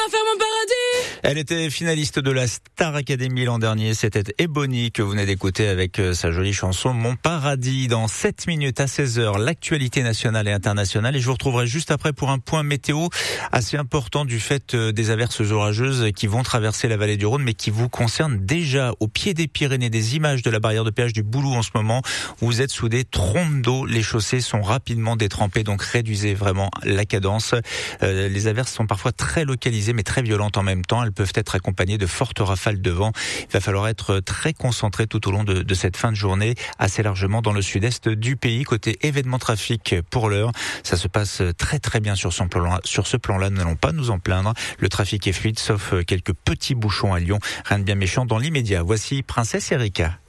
Faire mon paradis. Elle était finaliste de la Star Academy l'an dernier. C'était Ebony que vous venez d'écouter avec sa jolie chanson Mon Paradis. Dans 7 minutes à 16h, l'actualité nationale et internationale. Et je vous retrouverai juste après pour un point météo assez important du fait des averses orageuses qui vont traverser la vallée du Rhône, mais qui vous concernent déjà au pied des Pyrénées. Des images de la barrière de péage du Boulou en ce moment. Vous êtes sous des trompes d'eau. Les chaussées sont rapidement détrempées, donc réduisez vraiment la cadence. Les averses sont parfois très localisées, mais très violentes en même temps. Elles peuvent être accompagnées de fortes rafales de vent. Il va falloir être très concentré tout au long de cette fin de journée, assez largement dans le sud-est du pays. Côté événement trafic, pour l'heure, ça se passe très très bien sur ce plan-là. Nous n'allons pas nous en plaindre. Le trafic est fluide, sauf quelques petits bouchons à Lyon. Rien de bien méchant dans l'immédiat. Voici Princesse Erika.